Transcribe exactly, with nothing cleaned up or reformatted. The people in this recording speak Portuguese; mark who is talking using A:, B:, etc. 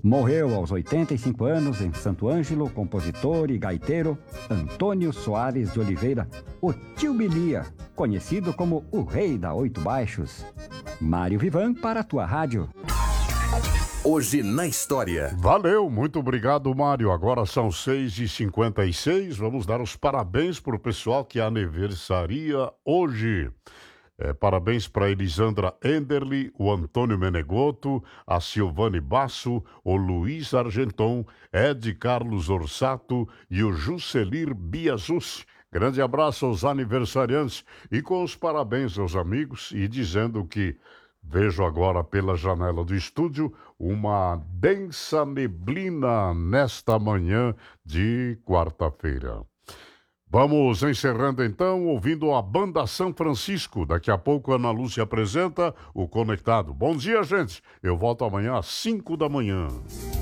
A: Morreu aos oitenta e cinco anos em Santo Ângelo, compositor e gaiteiro Antônio Soares de Oliveira, o Tio Bilia, conhecido como o Rei da Oito Baixos. Mário Vivan para a tua rádio.
B: Hoje na história.
C: Valeu, muito obrigado, Mário. Agora são seis e cinquenta e seis. Vamos dar os parabéns para o pessoal que aniversaria hoje. É, parabéns para Elisandra Enderli, o Antônio Menegoto, a Silvane Basso, o Luiz Argenton, Ed Carlos Orsato e o Juscelir Biasus. Grande abraço aos aniversariantes e com os parabéns aos amigos e dizendo que vejo agora pela janela do estúdio uma densa neblina nesta manhã de quarta-feira. Vamos encerrando então, ouvindo a Banda São Francisco. Daqui a pouco a Ana Lúcia apresenta o Conectado. Bom dia, gente. Eu volto amanhã às cinco da manhã.